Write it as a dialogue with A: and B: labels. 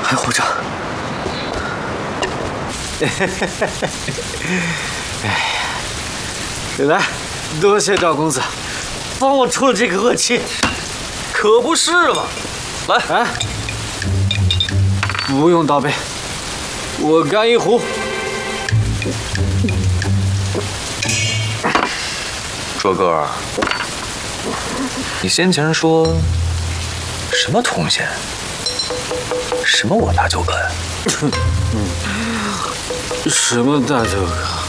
A: 还活着。哎呀，来，多谢赵公子，帮我出了这个恶气。
B: 可不是嘛！来，
A: 哎，不用倒杯，我干一壶。
B: 卓哥，你先前说什么通县，什么我大舅哥？
A: 什么大舅哥？